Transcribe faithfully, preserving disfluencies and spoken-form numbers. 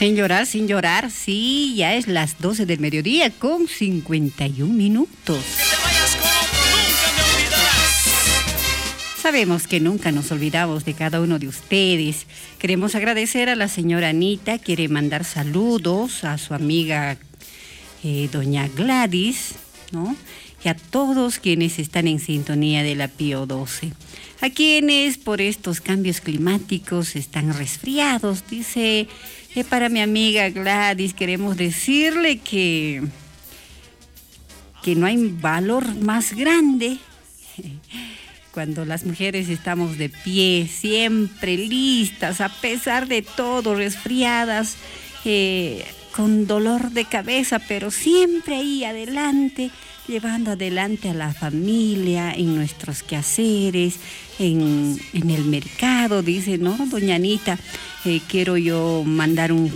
Sin llorar, sin llorar, sí, ya es las doce del mediodía con cincuenta y un minutos. Que te vayas con otro, nunca me olvidarás. Sabemos que nunca nos olvidamos de cada uno de ustedes. Queremos agradecer a la señora Anita, quiere mandar saludos a su amiga eh, doña Gladys, ¿no? Y a todos quienes están en sintonía de la Pío doce. A quienes por estos cambios climáticos están resfriados, dice, eh, para mi amiga Gladys, queremos decirle que, que no hay valor más grande cuando las mujeres estamos de pie, siempre listas, a pesar de todo, resfriadas, eh, con dolor de cabeza, pero siempre ahí adelante, llevando adelante a la familia, en nuestros quehaceres, en, en el mercado, dice, ¿no? Doña Anita, eh, quiero yo mandar un